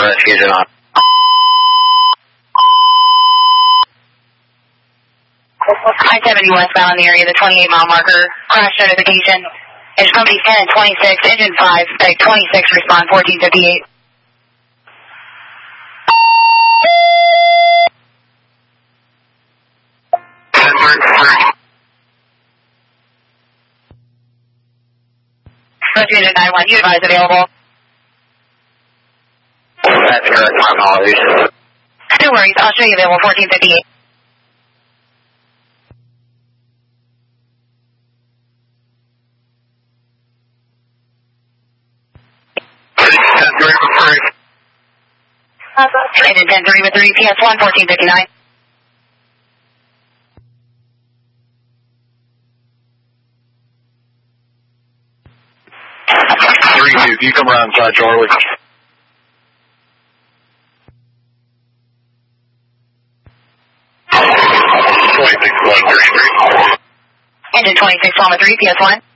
investigation on. I-70 westbound in the area, the 28-mile marker, crash notification. Engine company 10 and 26, engine 5, spec 26, respond 1458. Unit 91, you advise available. That's correct, my apologies. No worries, I'll show you available 1458. Engine 10-3 with 3, PS1, 1459. Can you come around inside Charlie? Engine 26, 1 with 3, PS1.